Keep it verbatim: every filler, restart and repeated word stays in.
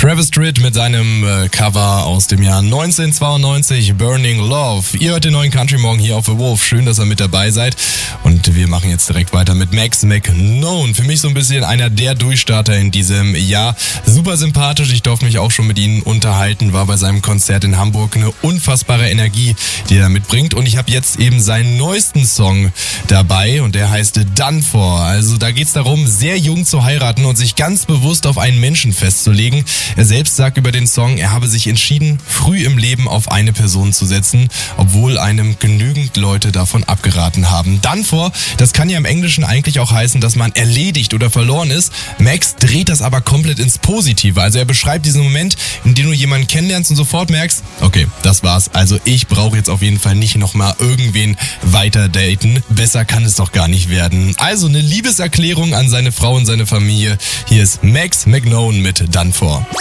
Travis Tritt mit seinem äh, Cover aus dem Jahr neunzehnhundertzweiundneunzig, Burning Love. Ihr hört den neuen Country Morgen hier auf The Wolf. Schön, dass ihr mit dabei seid. Und wir machen jetzt direkt weiter mit Max McKnown. Für mich so ein bisschen einer der Durchstarter in diesem Jahr. Super sympathisch. Ich durfte mich auch schon mit ihm unterhalten. War bei seinem Konzert in Hamburg. Eine unfassbare Energie, die er mitbringt. Und ich habe jetzt eben seinen neuesten Song dabei. Und der heißt Done For. Also da geht es darum, sehr jung zu heiraten und sich ganz bewusst auf einen Menschen festzulegen. Er selbst sagt über den Song, er habe sich entschieden, früh im Leben auf eine Person zu setzen, obwohl einem genügend Leute davon abgeraten haben. Done for, das kann ja im Englischen eigentlich auch heißen, dass man erledigt oder verloren ist. Max dreht das aber komplett ins Positive. Also er beschreibt diesen Moment, in dem du jemanden kennenlernst und sofort merkst, okay, das war's. Also ich brauche jetzt auf jeden Fall nicht nochmal irgendwen weiter daten. Besser kann es doch gar nicht werden. Also eine Liebeserklärung an seine Frau und seine Familie. Hier ist Max McKnown mit Done For.